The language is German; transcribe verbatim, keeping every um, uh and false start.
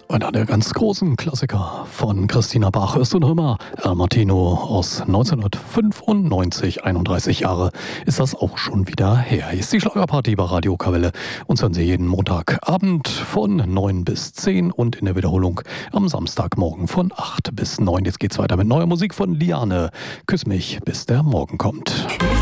Einer der ganz großen Klassiker von Christina Bach ist und immer El Martino aus neunzehnhundertfünfundneunzig, einunddreißig Jahre ist das auch schon wieder her. Hier ist die Schlagerparty bei Radio Kawelle. Uns hören Sie jeden Montagabend von neun bis zehn und in der Wiederholung am Samstagmorgen von acht bis neun. Jetzt geht's weiter mit neuer Musik von Liane. Küss mich, bis der Morgen kommt.